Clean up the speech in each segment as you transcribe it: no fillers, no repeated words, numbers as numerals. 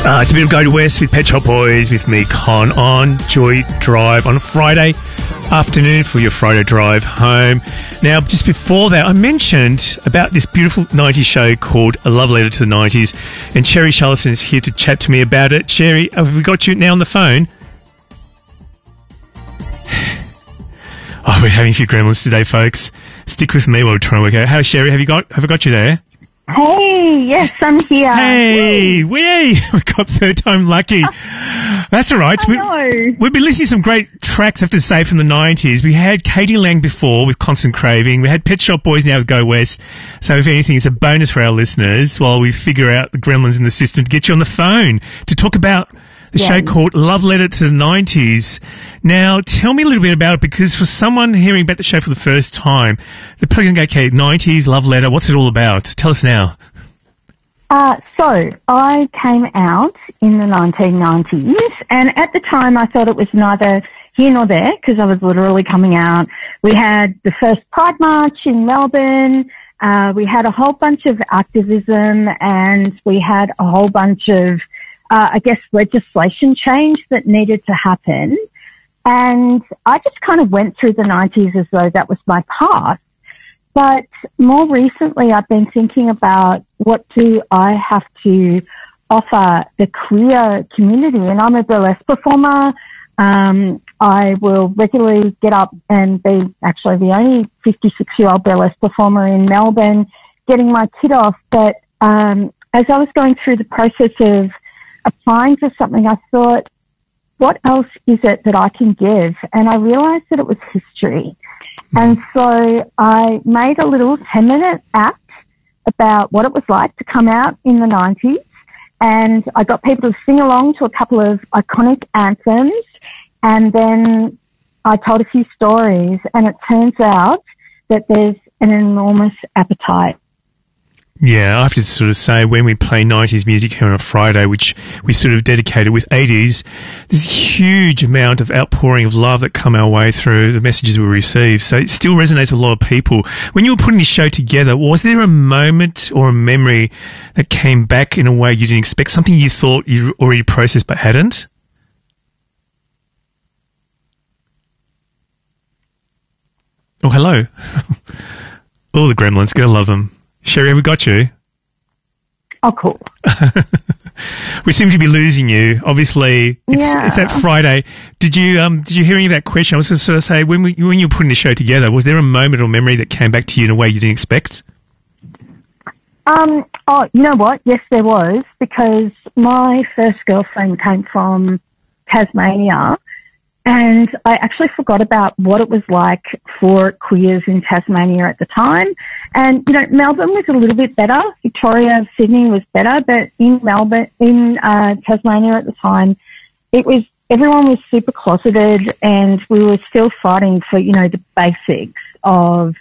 It's a bit of Go to West with Pet Shop Boys with me, Con, on Joy Drive on a Friday afternoon for your Friday drive home. Now, just before that, I mentioned about this beautiful 90s show called A Love Letter to the 90s, and Sherry Charleston is here to chat to me about it. Sherry, have we got you now on the phone? Oh, we're having a few gremlins today, folks. Stick with me while we're trying to work out. How, Sherry, have I got you there? Hey, yes, I'm here. Hey, we got third time lucky. That's all right. We've been listening to some great tracks, I have to say, from the 90s. We had Katie Lang before with Constant Craving. We had Pet Shop Boys now with Go West. So if anything, it's a bonus for our listeners while we figure out the gremlins in the system to get you on the phone to talk about the show called Love Letter to the 90s. Now, tell me a little bit about it, because for someone hearing about the show for the first time, they're probably going to go, okay, 90s, Love Letter, what's it all about? Tell us now. So, I came out in the 1990s, and at the time I thought it was neither here nor there, because I was literally coming out. We had the first Pride March in Melbourne, we had a whole bunch of activism, and we had a whole bunch of legislation change that needed to happen. And I just kind of went through the 90s as though that was my path. But more recently, I've been thinking about what do I have to offer the queer community. And I'm a burlesque performer. I will regularly get up and be actually the only 56-year-old burlesque performer in Melbourne, getting my kid off. But as I was going through the process of applying for something, I thought, what else is it that I can give? And I realized that it was history. And so I made a little 10-minute act about what it was like to come out in the 90s. And I got people to sing along to a couple of iconic anthems. And then I told a few stories. And it turns out that there's an enormous appetite. Yeah, I have to sort of say, when we play 90s music here on a Friday, which we sort of dedicated with 80s, there's a huge amount of outpouring of love that come our way through the messages we receive. So it still resonates with a lot of people. When you were putting this show together, was there a moment or a memory that came back in a way you didn't expect, something you thought you already processed but hadn't? Oh, hello. All the gremlins, gotta love them. Sherry, have we got you? Oh, cool. We seem to be losing you. Obviously, it's that Friday. Did you hear any of that question? I was going to sort of say, when you were putting the show together, was there a moment or memory that came back to you in a way you didn't expect? Oh, you know what? Yes, there was, because my first girlfriend came from Tasmania. And I actually forgot about what it was like for queers in Tasmania at the time. And, you know, Melbourne was a little bit better. Victoria, Sydney was better. But in Tasmania at the time, everyone was super closeted, and we were still fighting for, you know, the basics of,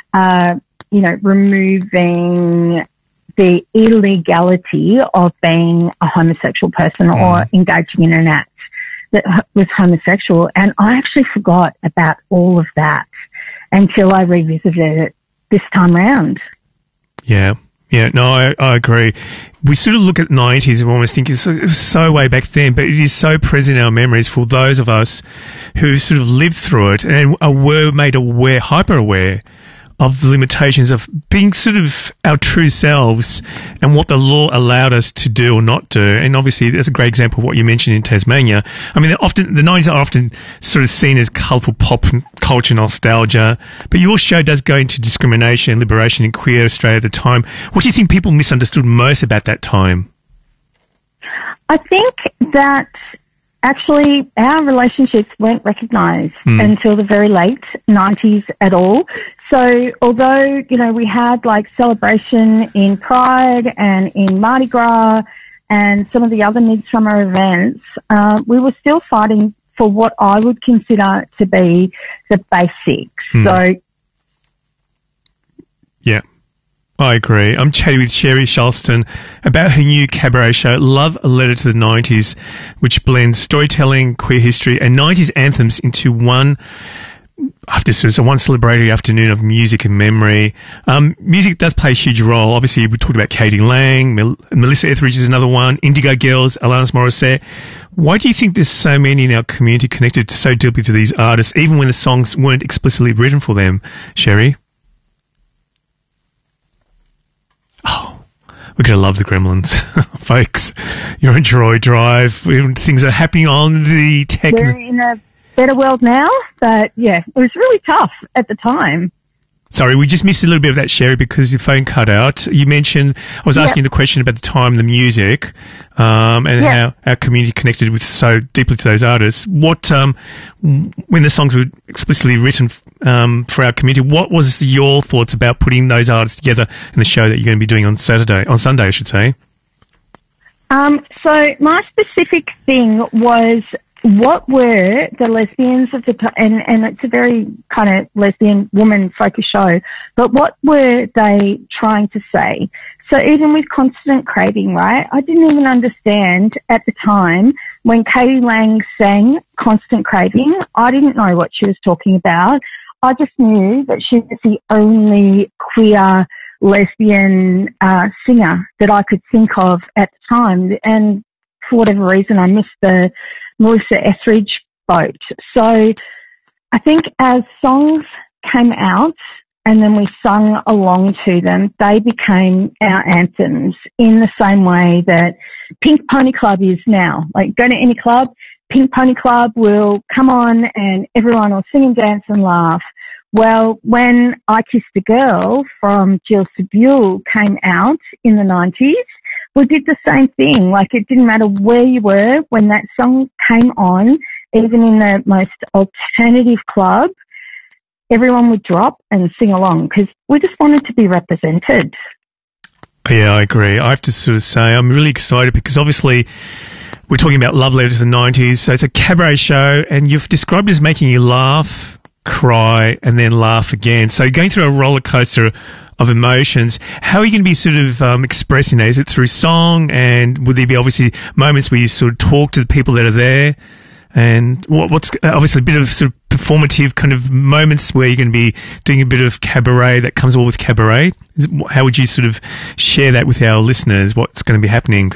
removing the illegality of being a homosexual person or engaging in an act that was homosexual. And I actually forgot about all of that until I revisited it this time round. Yeah. Yeah, no, I agree. We sort of look at the 90s and almost think it was so way back then, but it is so present in our memories for those of us who sort of lived through it and were made aware, hyper aware of the limitations of being sort of our true selves and what the law allowed us to do or not do. And obviously, that's a great example of what you mentioned in Tasmania. I mean, the 90s are often sort of seen as colourful pop culture nostalgia, but your show does go into discrimination, liberation in queer Australia at the time. What do you think people misunderstood most about that time? I think that actually our relationships weren't recognised until the very late 90s at all. So although, you know, we had like celebration in Pride and in Mardi Gras and some of the other midsummer events, we were still fighting for what I would consider to be the basics. So, yeah. I agree. I'm chatting with Sherry Charleston about her new cabaret show, Love a Letter to the 90s, which blends storytelling, queer history and 90s anthems into one after sort of one celebratory afternoon of music and memory. Music does play a huge role. Obviously, we talked about Katie Lang, Melissa Etheridge is another one, Indigo Girls, Alanis Morissette. Why do you think there's so many in our community connected so deeply to these artists, even when the songs weren't explicitly written for them, Sherry? Oh, we're going to love the Gremlins, folks. You're on Droid Drive. Things are happening on the tech. We're in a better world now, but yeah, it was really tough at the time. Sorry, we just missed a little bit of that, Sherry, because your phone cut out. You mentioned, I was asking you the question about the time, the music, and how our community connected with so deeply to those artists. What, when the songs were explicitly written for our community, what was your thoughts about putting those artists together in the show that you're going to be doing on Sunday, I should say? So my specific thing was, what were the lesbians of the time, and it's a very kind of lesbian woman focused show, but what were they trying to say? So even with Constant Craving, right, I didn't even understand at the time when Katie Lang sang Constant Craving, I didn't know what she was talking about. I just knew that she was the only queer lesbian singer that I could think of at the time, and for whatever reason I missed the Melissa Etheridge boat. So I think as songs came out and then we sung along to them, they became our anthems in the same way that Pink Pony Club is now. Like, go to any club, Pink Pony Club will come on and everyone will sing and dance and laugh. Well, when I Kissed a Girl from Jill Sobule came out in the 90s, we did the same thing. Like, it didn't matter where you were when that song came on, even in the most alternative club, everyone would drop and sing along because we just wanted to be represented. Yeah, I agree. I have to sort of say I'm really excited because obviously we're talking about Love Letter to the 90s. So it's a cabaret show and you've described it as making you laugh, cry, and then laugh again. So going through a roller coaster of emotions. How are you going to be sort of expressing that? Is it through song, and would there be obviously moments where you sort of talk to the people that are there? And what's obviously a bit of sort of performative kind of moments where you're going to be doing a bit of cabaret that comes all with cabaret? How would you sort of share that with our listeners, what's going to be happening?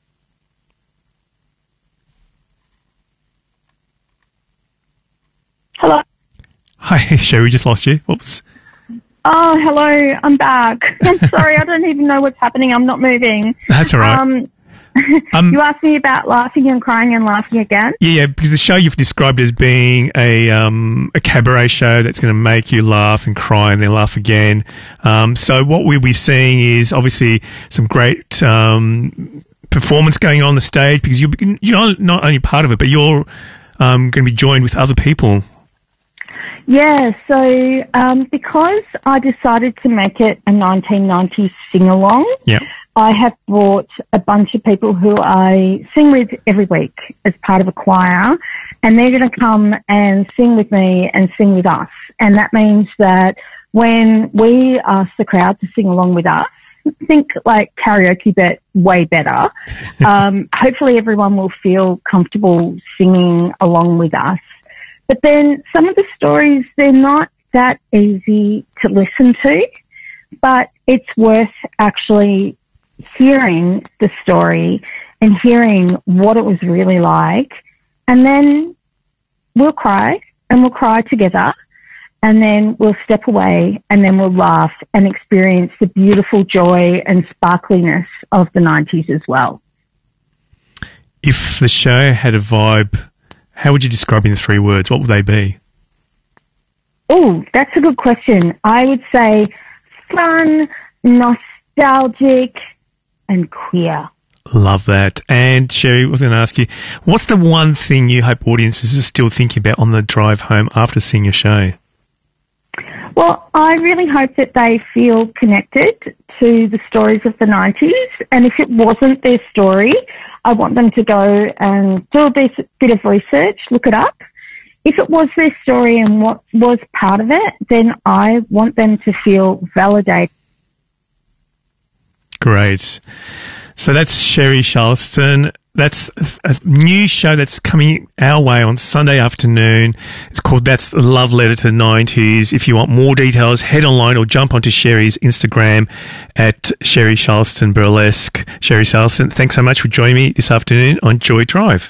Hello. Hi, Sherry, we just lost you. Whoops. Oh, hello. I'm back. I'm sorry. I don't even know what's happening. I'm not moving. That's all right. You asked me about laughing and crying and laughing again? Yeah, because the show you've described as being a cabaret show that's going to make you laugh and cry and then laugh again. So what we'll be seeing is obviously some great performance going on the stage because you're not only part of it, but you're going to be joined with other people. Yeah, so because I decided to make it a 1990s sing-along, I have brought a bunch of people who I sing with every week as part of a choir, and they're going to come and sing with me and sing with us. And that means that when we ask the crowd to sing along with us, think like karaoke, but way better. Hopefully everyone will feel comfortable singing along with us. But then some of the stories, they're not that easy to listen to, but it's worth actually hearing the story and hearing what it was really like. And then we'll cry, and we'll cry together, and then we'll step away, and then we'll laugh and experience the beautiful joy and sparkliness of the 90s as well. If the show had a vibe, how would you describe it in 3 words? What would they be? Oh, that's a good question. I would say fun, nostalgic, and queer. Love that. And Sherry, I was going to ask you, what's the one thing you hope audiences are still thinking about on the drive home after seeing your show? Well, I really hope that they feel connected to the stories of the 90s. And if it wasn't their story, I want them to go and do a bit of research, look it up. If it was their story and what was part of it, then I want them to feel validated. Great. So that's Sherry Charleston, That's a new show that's coming our way on Sunday afternoon. It's called That's the Love Letter to the 90s. If you want more details, head online or jump onto Sherry's Instagram at Sherry Charleston Burlesque. Sherry Charleston, thanks so much for joining me this afternoon on Joy Drive.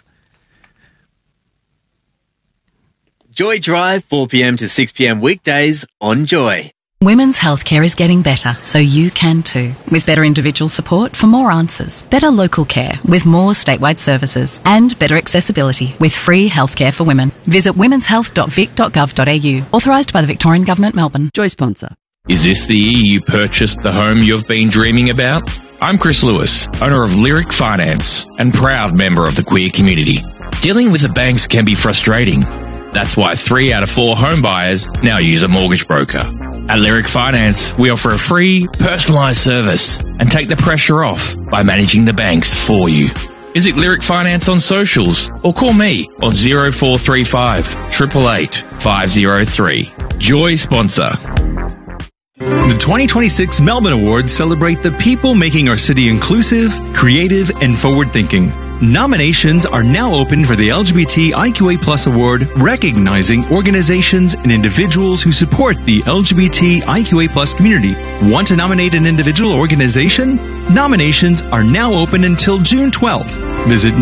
Joy Drive, 4 p.m. to 6 p.m. weekdays on Joy. Women's healthcare is getting better, so you can too. With better individual support for more answers, better local care with more statewide services, and better accessibility with free healthcare for women. Visit womenshealth.vic.gov.au. Authorised by the Victorian Government, Melbourne. Joy sponsor. Is this the year you purchased the home you've been dreaming about? I'm Chris Lewis, owner of Lyric Finance and proud member of the queer community. Dealing with the banks can be frustrating. That's why 3 out of 4 home buyers now use a mortgage broker. At Lyric Finance, we offer a free, personalised service and take the pressure off by managing the banks for you. Visit Lyric Finance on socials or call me on 0435 888 503. Joy sponsor. The 2026 Melbourne Awards celebrate the people making our city inclusive, creative, and forward-thinking. Nominations are now open for the LGBTIQA+ Award, recognizing organizations and individuals who support the LGBTIQA+ community. Want to nominate an individual or organization? Nominations are now open until June 12th. Visit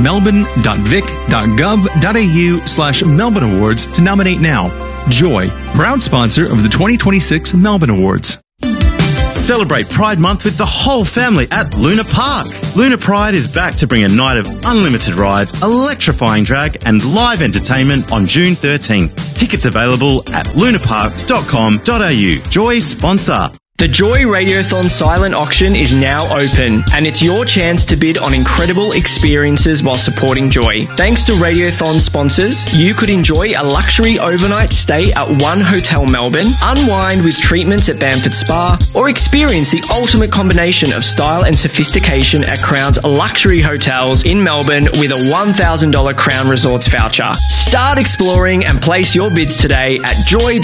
melbourne.vic.gov.au/Melbourne Awards to nominate now. Joy, proud sponsor of the 2026 Melbourne Awards. Celebrate Pride Month with the whole family at Luna Park. Luna Pride is back to bring a night of unlimited rides, electrifying drag and live entertainment on June 13th. Tickets available at lunapark.com.au. Joy sponsor. The Joy Radiothon silent auction is now open, and it's your chance to bid on incredible experiences while supporting Joy. Thanks to Radiothon sponsors, you could enjoy a luxury overnight stay at One Hotel Melbourne, unwind with treatments at Bamford Spa, or experience the ultimate combination of style and sophistication at Crown's luxury hotels in Melbourne with a $1,000 Crown Resorts voucher. Start exploring and place your bids today at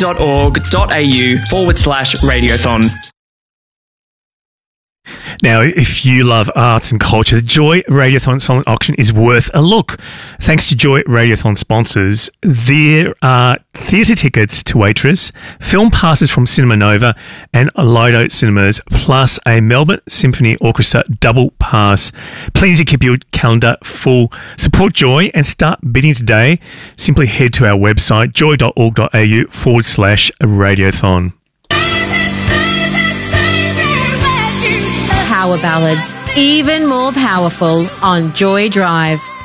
joy.org.au/Radiothon. Now, if you love arts and culture, the Joy Radiothon silent auction is worth a look. Thanks to Joy Radiothon sponsors, there are theatre tickets to Waitress, film passes from Cinema Nova and Lido Cinemas, plus a Melbourne Symphony Orchestra double pass. Plenty to keep your calendar full. Support Joy and start bidding today. Simply head to our website, joy.org.au/radiothon. Power ballads, even more powerful on Joy Drive.